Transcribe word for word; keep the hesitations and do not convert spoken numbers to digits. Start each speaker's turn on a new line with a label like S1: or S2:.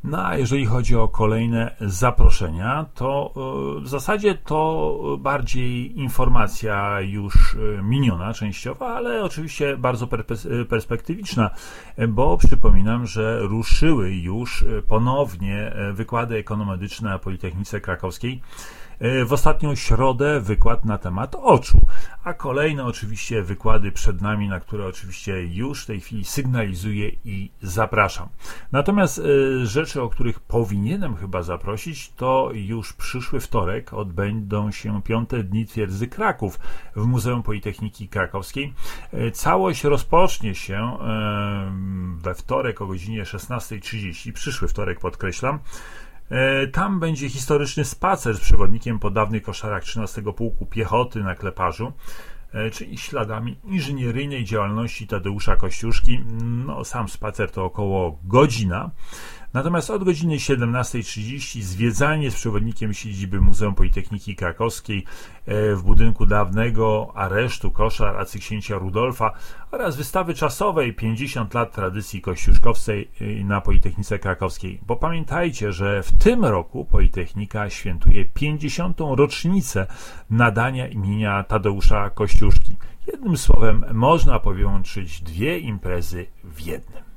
S1: No a jeżeli chodzi o kolejne zaproszenia, to w zasadzie to bardziej informacja już miniona częściowa, ale oczywiście bardzo perspektywiczna, bo przypominam, że ruszyły już ponownie wykłady ekonomedyczne na Politechnice Krakowskiej. W ostatnią środę wykład na temat oczu, a kolejne oczywiście wykłady przed nami, na które oczywiście już w tej chwili sygnalizuję i zapraszam. Natomiast rzeczy, o których powinienem chyba zaprosić, to już przyszły wtorek odbędą się piąte dni Twierdzy Kraków w Muzeum Politechniki Krakowskiej. Całość rozpocznie się we wtorek o godzinie szesnastej trzydzieści, przyszły wtorek podkreślam. Tam będzie historyczny spacer z przewodnikiem po dawnych koszarach trzynastego Pułku Piechoty na Kleparzu, czyli śladami inżynieryjnej działalności Tadeusza Kościuszki. No, sam spacer to około godzina. Natomiast od godziny siedemnastej trzydzieści zwiedzanie z przewodnikiem siedziby Muzeum Politechniki Krakowskiej w budynku dawnego aresztu koszar arcyksięcia Rudolfa oraz wystawy czasowej pięćdziesiąt lat tradycji kościuszkowskiej na Politechnice Krakowskiej. Bo pamiętajcie, że w tym roku Politechnika świętuje pięćdziesiątą rocznicę nadania imienia Tadeusza Kościuszki. Jednym słowem można połączyć dwie imprezy w jednym.